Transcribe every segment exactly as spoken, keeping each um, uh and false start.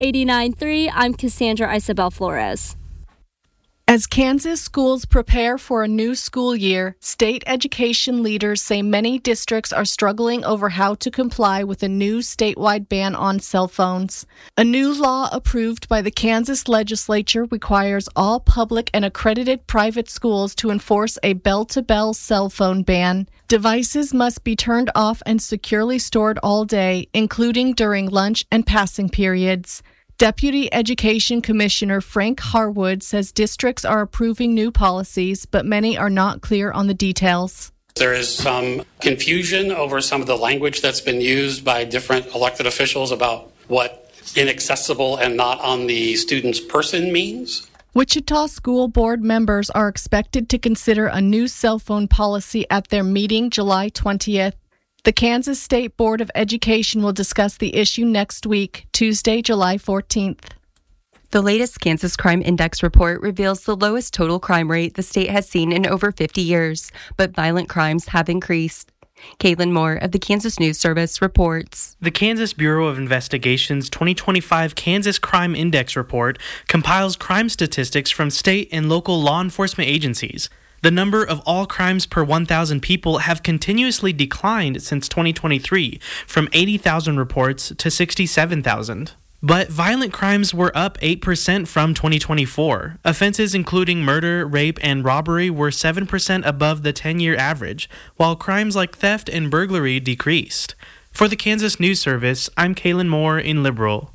eighty-nine point three, I'm Cassandra Isabel Flores. As Kansas schools prepare for a new school year, state education leaders say many districts are struggling over how to comply with a new statewide ban on cell phones. A new law approved by the Kansas legislature requires all public and accredited private schools to enforce a bell-to-bell cell phone ban. Devices must be turned off and securely stored all day, including during lunch and passing periods. Deputy Education Commissioner Frank Harwood says districts are approving new policies, but many are not clear on the details. There is some confusion over some of the language that's been used by different elected officials about what inaccessible and not on the student's person means. Wichita School Board members are expected to consider a new cell phone policy at their meeting July twentieth. The Kansas State Board of Education will discuss the issue next week, Tuesday, July fourteenth. The latest Kansas Crime Index report reveals the lowest total crime rate the state has seen in over fifty years, but violent crimes have increased. Caitlin Moore of the Kansas News Service reports. The Kansas Bureau of Investigation's twenty twenty-five Kansas Crime Index report compiles crime statistics from state and local law enforcement agencies. The number of all crimes per one thousand people have continuously declined since twenty twenty-three, from eighty thousand reports to sixty-seven thousand. But violent crimes were up eight percent from twenty twenty-four. Offenses including murder, rape, and robbery were seven percent above the ten-year average, while crimes like theft and burglary decreased. For the Kansas News Service, I'm Kaylin Moore in Liberal.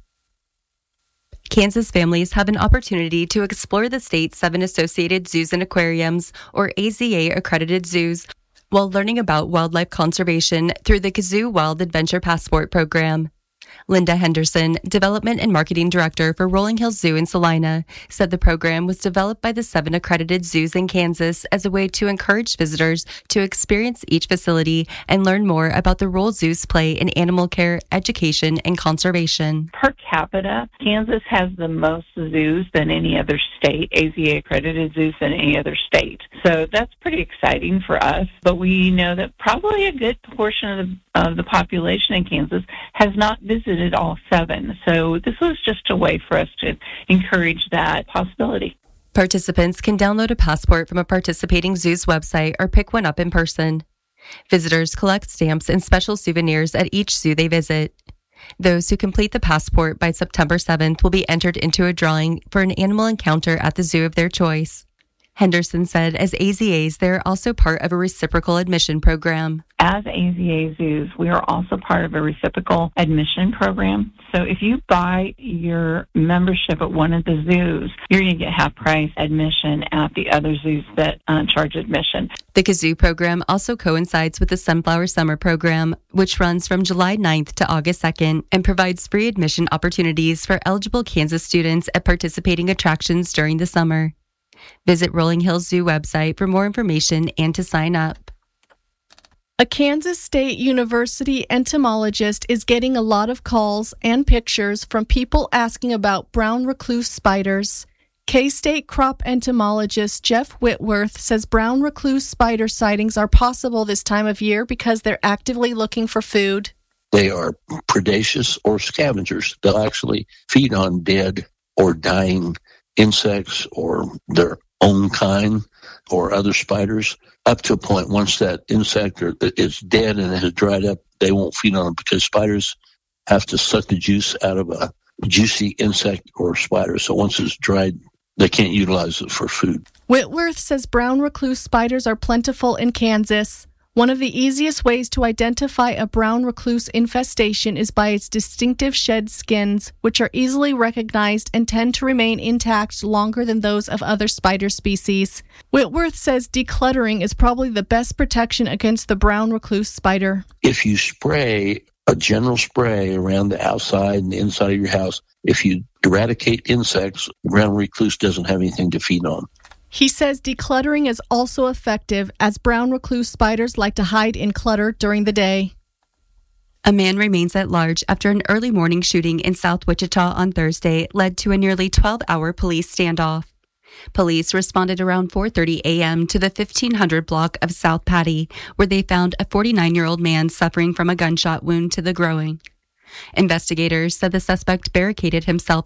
Kansas families have an opportunity to explore the state's seven associated zoos and aquariums, or A Z A-accredited zoos, while learning about wildlife conservation through the Kazoo Wild Adventure Passport program. Linda Henderson, Development and Marketing Director for Rolling Hills Zoo in Salina, said the program was developed by the seven accredited zoos in Kansas as a way to encourage visitors to experience each facility and learn more about the role zoos play in animal care, education, and conservation. Per capita, Kansas has the most zoos than any other state, A Z A-accredited zoos than any other state. So that's pretty exciting for us, but we know that probably a good portion of the, of the population in Kansas has not visited all seven. So this was just a way for us to encourage that possibility. Participants can download a passport from a participating zoo's website or pick one up in person. Visitors collect stamps and special souvenirs at each zoo they visit. Those who complete the passport by September seventh will be entered into a drawing for an animal encounter at the zoo of their choice. Henderson said as A Z As, they're also part of a reciprocal admission program. As A Z A zoos, we are also part of a reciprocal admission program. So if you buy your membership at one of the zoos, you're going to get half price admission at the other zoos that uh, charge admission. The Kazoo program also coincides with the Sunflower Summer program, which runs from July ninth to August second and provides free admission opportunities for eligible Kansas students at participating attractions during the summer. Visit Rolling Hills Zoo website for more information and to sign up. A Kansas State University entomologist is getting a lot of calls and pictures from people asking about brown recluse spiders. K-State crop entomologist Jeff Whitworth says brown recluse spider sightings are possible this time of year because they're actively looking for food. They are predaceous or scavengers. They'll actually feed on dead or dying insects or their own kind or other spiders up to a point. Once that insect or is dead and it has dried up, they won't feed on it because spiders have to suck the juice out of a juicy insect or spider. So once it's dried, they can't utilize it for food. Whitworth says brown recluse spiders are plentiful in Kansas. One of the easiest ways to identify a brown recluse infestation is by its distinctive shed skins, which are easily recognized and tend to remain intact longer than those of other spider species. Whitworth says decluttering is probably the best protection against the brown recluse spider. If you spray a general spray around the outside and the inside of your house, if you eradicate insects, brown recluse doesn't have anything to feed on. He says decluttering is also effective as brown recluse spiders like to hide in clutter during the day. A man remains at large after an early morning shooting in South Wichita on Thursday led to a nearly twelve-hour police standoff. Police responded around four thirty a.m. to the fifteen hundred block of South Patty, where they found a forty-nine-year-old man suffering from a gunshot wound to the groin. Investigators said the suspect barricaded himself